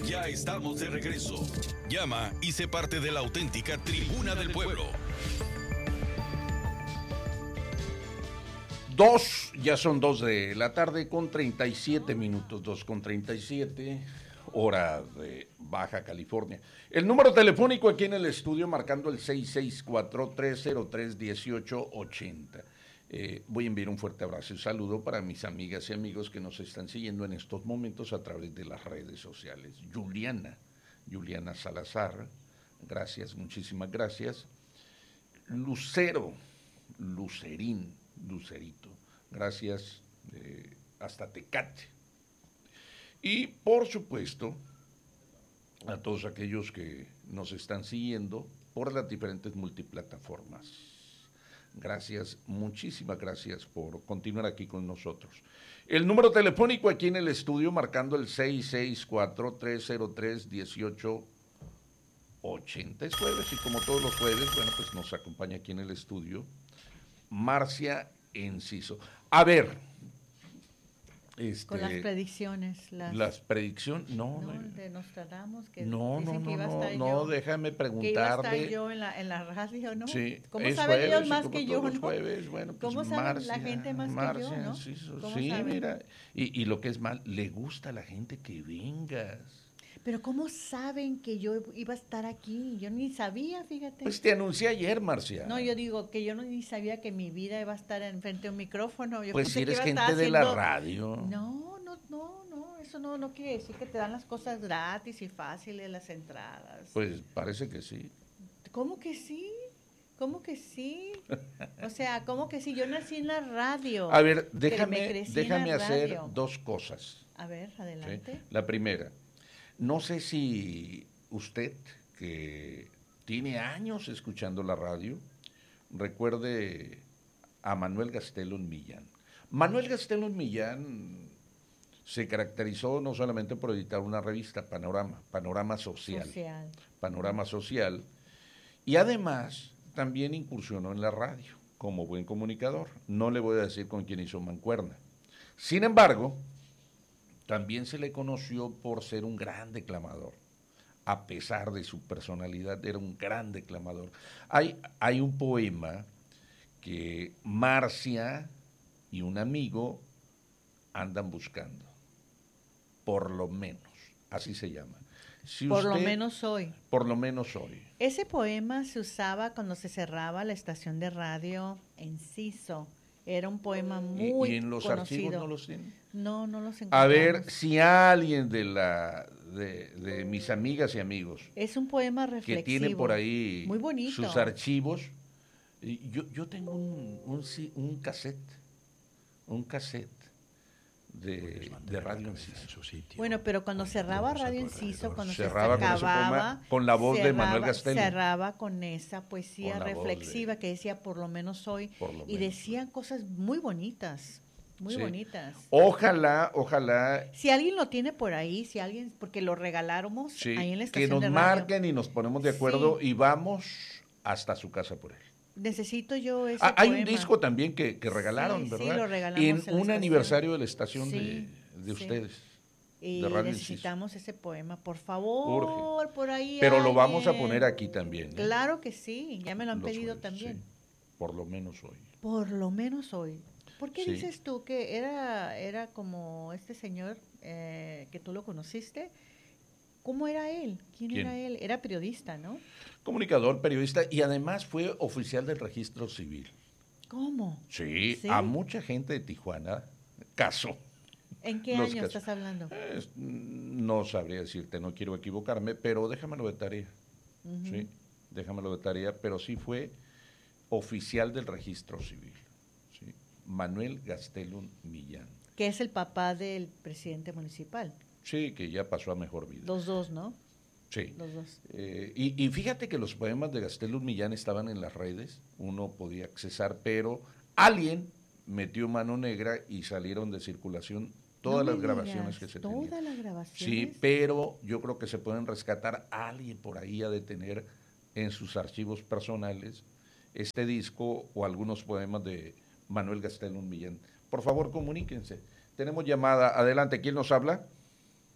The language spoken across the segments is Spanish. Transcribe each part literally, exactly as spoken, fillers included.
Ya estamos de regreso. Llama y sé parte de la auténtica Tribuna del Pueblo. Dos, ya son dos de la tarde con treinta y siete minutos, dos con treinta y siete, hora de Baja California. El número telefónico aquí en el estudio marcando el seis seis cuatro, tres cero tres, uno ocho ocho cero. Eh, voy a enviar un fuerte abrazo y saludo para mis amigas y amigos que nos están siguiendo en estos momentos a través de las redes sociales. Juliana, Juliana Salazar, gracias, muchísimas gracias. Lucero, Lucerín, Lucerito, gracias, eh, hasta Tecate. Y por supuesto, a todos aquellos que nos están siguiendo por las diferentes multiplataformas. Gracias, muchísimas gracias por continuar aquí con nosotros. El número telefónico aquí en el estudio marcando el seis seis cuatro, tres cero tres, uno ocho ocho cero. Es jueves y como todos los jueves, bueno, pues nos acompaña aquí en el estudio Marcia Enciso. A ver, este, con las predicciones. Las, las predicciones, no, no, no, de Nostradamus, que no, dicen no, que iba a no, estar no, yo, déjame preguntarle. que iba a estar yo en la, en la radio, ¿no? Sí, ¿Cómo es saben jueves, ellos más como que todos yo, los no? jueves, bueno, pues ¿Cómo saben Marcia, la gente más Marcia, que yo, no? Sí, ¿Cómo sí saben? Mira, y, y lo que es mal, le gusta a la gente que vengas. Pero ¿cómo saben que yo iba a estar aquí? Yo ni sabía, fíjate. Pues te anuncié ayer, Marcia. No, yo digo que yo no ni sabía que mi vida iba a estar enfrente de un micrófono. Yo pues pensé si eres que iba a gente estar de la haciendo... radio. No, no, no, no, eso no, no quiere decir que te dan las cosas gratis y fáciles, las entradas. Pues parece que sí. ¿Cómo que sí? ¿Cómo que sí? O sea, ¿cómo que sí? Yo nací en la radio. A ver, me déjame, crecí en déjame la hacer radio. dos cosas. A ver, adelante. ¿Sí? La primera, no sé si usted, que tiene años escuchando la radio, recuerde a Manuel Gastelum Millán. Manuel Gastelum Millán se caracterizó no solamente por editar una revista, Panorama, Panorama Social, Social. Panorama Social, y además también incursionó en la radio como buen comunicador. No le voy a decir con quién hizo mancuerna. Sin embargo, también se le conoció por ser un gran declamador. A pesar de su personalidad, era un gran declamador. Hay, hay un poema que Marcia y un amigo andan buscando. Por lo menos, así se llama. Si por usted, lo menos hoy. Por lo menos hoy. Ese poema se usaba cuando se cerraba la estación de radio Enciso. Era un poema muy ¿Y, y en los conocido. archivos no los tienen? No, no los encontramos. A ver si alguien de la de, de mis amigas y amigos es un poema reflexivo que tiene por ahí muy bonito. Sus archivos. Yo, yo tengo un, un, un cassette, un cassette de, de Radio Enciso. Bueno, pero cuando cerraba Radio Enciso, cuando cerraba se acababa, con, con la voz cerraba, de Manuel Gastelum. Cerraba con esa poesía con reflexiva de, que decía por lo menos hoy, por lo y menos. decían cosas muy bonitas. Muy sí. bonitas. Ojalá, ojalá. Si alguien lo tiene por ahí, si alguien, porque lo regaláramos sí, ahí en la estación que nos de radio. marquen y nos ponemos de acuerdo sí. y vamos hasta su casa por él. Necesito yo ese ah, Hay poema. un disco también que, que regalaron, sí, ¿verdad? Sí, lo regalamos en, en un estación. aniversario de la estación sí, de, de sí. ustedes. Y de Radio necesitamos Enciso. Ese poema, por favor, Urge. Por ahí. Pero alguien. Lo vamos a poner aquí también. ¿eh? Claro que sí, ya me lo han Los pedido jueves, también. Sí. Por lo menos hoy. Por lo menos hoy. ¿Por qué sí. dices tú que era, era como este señor eh, que tú lo conociste? ¿Cómo era él? ¿Quién, ¿Quién era él? Era periodista, ¿no? Comunicador, periodista y además fue oficial del registro civil. ¿Cómo? Sí, ¿Sí? A mucha gente de Tijuana casó. ¿En qué año estás hablando? Eh, no sabría decirte, no quiero equivocarme, pero déjamelo de tarea. Uh-huh. Sí, déjamelo de tarea, pero sí fue oficial del registro civil. ¿Sí? Manuel Gastelum Millán. Que es el papá del presidente municipal. Sí, que ya pasó a mejor vida. Los dos, ¿no? Sí. Los dos. Eh, y, y fíjate que los poemas de Gastelum Millán estaban en las redes, uno podía accesar, pero alguien metió mano negra y salieron de circulación todas no las grabaciones digas, que se ¿todas tenían. Todas las grabaciones. Sí, pero yo creo que se pueden rescatar. Alguien por ahí ha de tener en sus archivos personales este disco o algunos poemas de Manuel Gastelum Millán. Por favor, comuníquense. Tenemos llamada. Adelante, ¿quién nos habla?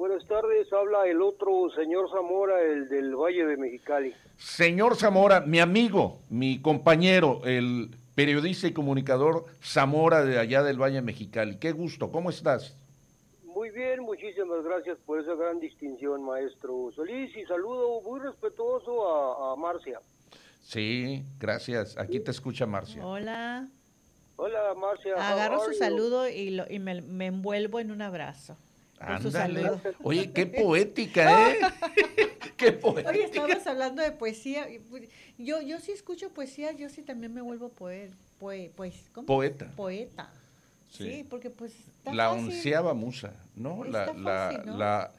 Buenas tardes, habla el otro señor Zamora, el del Valle de Mexicali. Señor Zamora, mi amigo, mi compañero, el periodista y comunicador Zamora de allá del Valle de Mexicali. Qué gusto, ¿cómo estás? Muy bien, muchísimas gracias por esa gran distinción, maestro Solís, y saludo muy respetuoso a, a Marcia. Sí, gracias. Aquí te escucha Marcia. Hola. Hola, Marcia. Agarro su saludo y, lo, y me, me envuelvo en un abrazo. Ándale. Oye, qué poética, ¿eh? Qué poética. Oye, estabas hablando de poesía. Yo yo sí escucho poesía, yo sí también me vuelvo poe, poe, pues, ¿cómo? Poeta. Poeta. Sí, sí, porque pues está la fácil. onceava musa, ¿no? Está La, fácil, la, ¿no? la,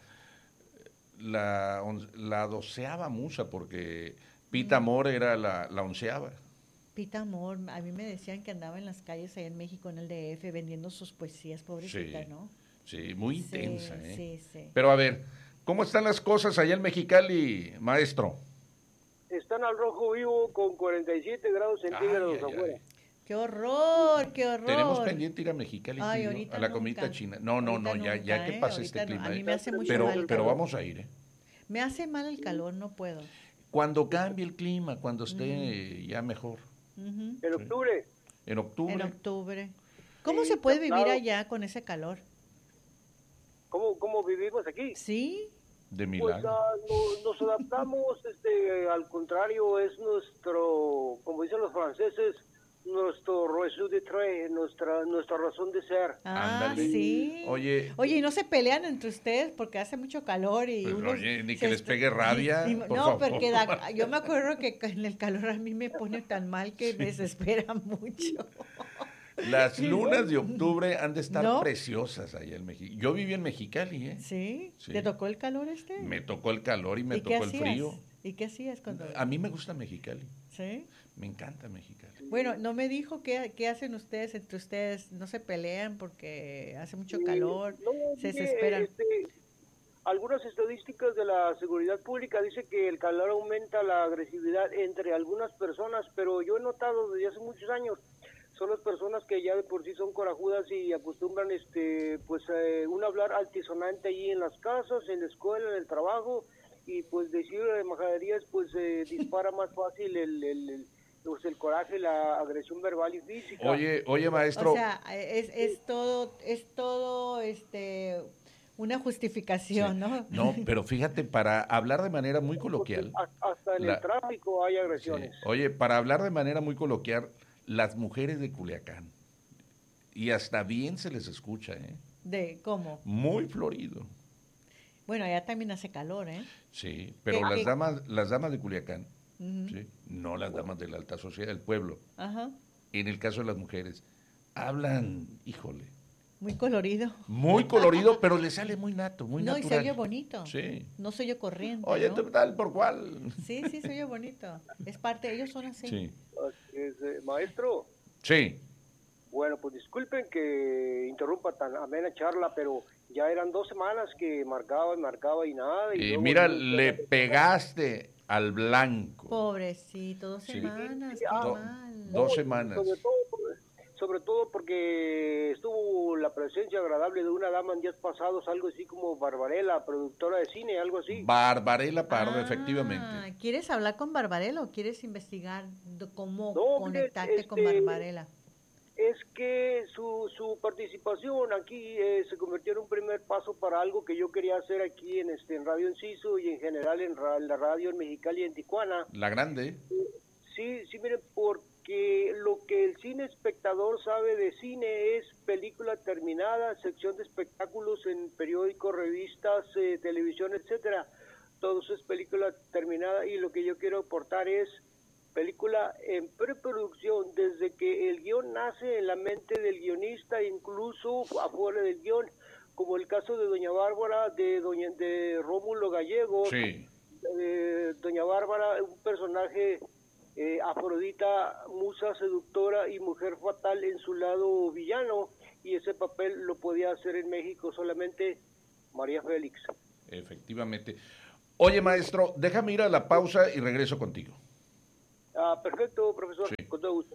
la, on, la doceava musa, porque Pita Amor era la, la onceava. Pita Amor, a mí me decían que andaba en las calles allá en México, en el D F, vendiendo sus poesías, pobrecita, Sí. ¿no? Sí, muy Sí, intensa, ¿eh? sí, sí. Pero a ver, ¿cómo están las cosas allá en Mexicali, maestro? Están al rojo vivo con cuarenta y siete grados centígrados Ay, ay, afuera. ay. ¡Qué horror, qué horror! Tenemos pendiente ir a Mexicali, Ay, tú y yo, ahorita a la nunca. comida china. No, no, Ahorita no, ya, nunca, ya que ¿eh? pase Ahorita este no. clima. A mí ¿eh? me hace mucho pero, mal el pero calor. vamos a ir, ¿eh? Me hace mal el calor, no puedo. Cuando cambie el clima, cuando esté Mm. ya mejor. Ujú. En octubre, En octubre. En octubre. ¿Cómo Sí, se puede vivir claro. allá con ese calor? ¿cómo, cómo vivimos aquí? ¿Sí? De Pues milagro. ah, no- nos adaptamos, este, al contrario, es nuestro, como dicen los franceses, nuestro raison d'être, nuestra, nuestra razón de ser. Ah, Ándale. sí. Oye, Oye, ¿y no se pelean entre ustedes porque hace mucho calor y Pues, unos oye, ni se que les est- pegue rabia, y- por no, favor. porque da- yo me acuerdo que en el calor a mí me pone tan mal que me desespera mucho. las lunas de octubre han de estar ¿No? preciosas allá en México. Yo viví en Mexicali, ¿eh? ¿Sí? Sí. ¿Te tocó el calor este? Me tocó el calor y me ¿Y qué tocó el hacías? frío. ¿Y qué hacías cuando...? A mí me gusta Mexicali. ¿Sí? Me encanta Mexicali. Bueno, no me dijo qué, qué hacen ustedes entre ustedes. ¿No se pelean porque hace mucho Y, calor? no, ¿Se mire, desesperan? este, algunas estadísticas de la seguridad pública dicen que el calor aumenta la agresividad entre algunas personas, pero yo he notado desde hace muchos años, son las personas que ya de por sí son corajudas y acostumbran este pues eh, un hablar altisonante allí en las casas, en la escuela, en el trabajo, y pues decir eh, majaderías pues eh, dispara más fácil el, el, el, pues, el coraje, la agresión verbal y física. Oye, oye, maestro. O sea, es, es todo, es todo, este, una justificación, Sí. ¿no? No, pero fíjate, para hablar de manera muy coloquial. Hasta en la- el tráfico hay sí, agresiones. Oye, para hablar de manera muy coloquial, las mujeres de Culiacán. Y hasta bien se les escucha, ¿eh? ¿De cómo? Muy florido. Bueno, allá también hace calor, ¿eh? Sí, pero ¿Qué- las qué? damas, las damas de Culiacán, Ujú. ¿sí? No las damas de la alta sociedad del pueblo. Ajá. En el caso de las mujeres, hablan, híjole, Muy colorido. muy colorido, pero le sale muy nato, muy no, y se natural. oye bonito. Sí. No se oye corriente, Oye, ¿no? ¿tú tal por cuál? Sí, sí, se oye bonito. Es parte, ellos son así. Sí. Así es, eh, maestro, Sí. bueno, pues disculpen que interrumpa tan amena charla, pero ya eran dos semanas que marcaba y marcaba y nada. Y Y luego mira, yo- le pegaste al blanco. Pobrecito, dos Sí. semanas, Sí, qué ah, mal. Dos semanas. Sobre todo, sobre todo porque estuvo la presencia agradable de una dama en días pasados, algo así como Barbarella, productora de cine, algo así. Barbarella Pardo, Ah, efectivamente. ¿quieres hablar con Barbarella o quieres investigar do- cómo No, mire, conectarte con este, Barbarella? Es que su, su participación aquí eh, se convirtió en un primer paso para algo que yo quería hacer aquí en este en Radio Enciso y en general en, ra- en la radio en Mexicali y en Tijuana. La grande. Sí, sí, miren, porque lo que el cine espectador sabe de cine es película terminada, sección de espectáculos en periódicos, revistas, eh, televisión, etcétera. Todo eso es película terminada y lo que yo quiero aportar es película en preproducción, desde que el guión nace en la mente del guionista, incluso afuera del guión, como el caso de Doña Bárbara, de doña de Rómulo Gallegos, Sí. eh, Doña Bárbara, un personaje eh, Afrodita, musa seductora y mujer fatal en su lado villano, y ese papel lo podía hacer en México solamente María Félix. Efectivamente. Oye, maestro, déjame ir a la pausa y regreso contigo. Ah, perfecto, profesor, Sí. con todo gusto.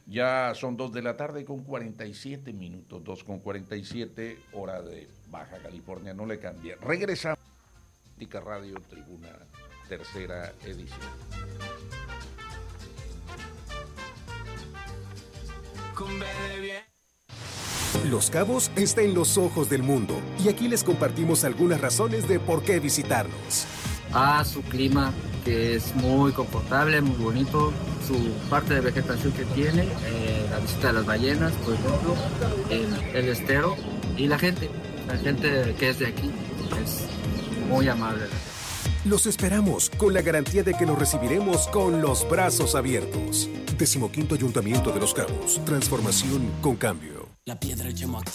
Ya son dos de la tarde con cuarenta y siete minutos, dos con cuarenta y siete, hora de Baja California, no le cambie. Regresamos a Radio Tribuna, tercera edición. Los Cabos está en los ojos del mundo y aquí les compartimos algunas razones de por qué visitarnos. Ah, su clima, que es muy confortable, muy bonito, su parte de vegetación que tiene, eh, la visita de las ballenas, por ejemplo, el, el estero y la gente, la gente que es de aquí es muy amable. Los esperamos con la garantía de que los recibiremos con los brazos abiertos. Decimoquinto Ayuntamiento de Los Cabos, transformación con cambio. La piedra Gemoactiva.